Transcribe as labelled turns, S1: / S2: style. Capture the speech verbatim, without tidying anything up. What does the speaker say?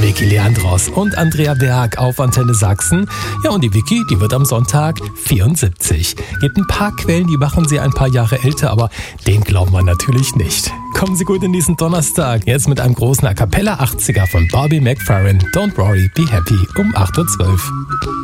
S1: Vicky Leandros und Andrea Berg auf Antenne Sachsen. Ja, und die Vicky, die wird am Sonntag vierundsiebzig. Gibt ein paar Quellen, die machen sie ein paar Jahre älter, aber den glauben wir natürlich nicht. Kommen Sie gut in diesen Donnerstag. Jetzt mit einem großen A Cappella achtziger von Bobby McFerrin. Don't worry, be happy um acht Uhr zwölf.